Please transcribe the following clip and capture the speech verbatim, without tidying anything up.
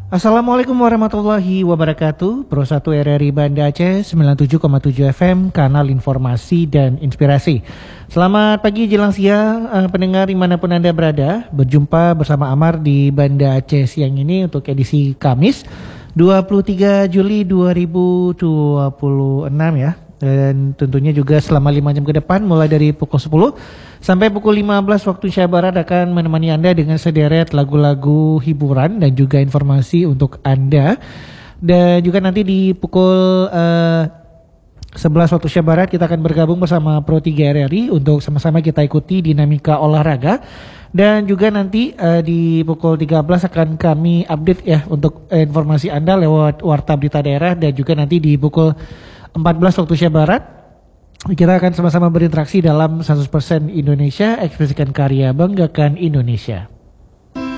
Assalamualaikum warahmatullahi wabarakatuh. Pro satu R R I Banda Aceh sembilan puluh tujuh koma tujuh F M, kanal informasi dan inspirasi. Selamat pagi jelang siang eh, pendengar dimanapun Anda berada. Berjumpa bersama Amar di Banda Aceh siang ini untuk edisi Kamis dua puluh tiga Juli dua ribu dua puluh enam ya. Dan tentunya juga selama lima jam ke depan mulai dari pukul sepuluh sampai pukul lima belas waktu Indonesia Barat akan menemani Anda dengan sederet lagu-lagu hiburan dan juga informasi untuk Anda. Dan juga nanti di pukul uh, sebelas waktu Indonesia Barat kita akan bergabung bersama Pro tiga R R I untuk sama-sama kita ikuti dinamika olahraga. Dan juga nanti uh, di pukul tiga belas akan kami update ya untuk uh, informasi Anda lewat Warta Berita Daerah. Dan juga nanti di pukul empat belas waktu Indonesia Barat kita akan sama-sama berinteraksi dalam seratus persen Indonesia, ekspresikan karya, banggakan Indonesia.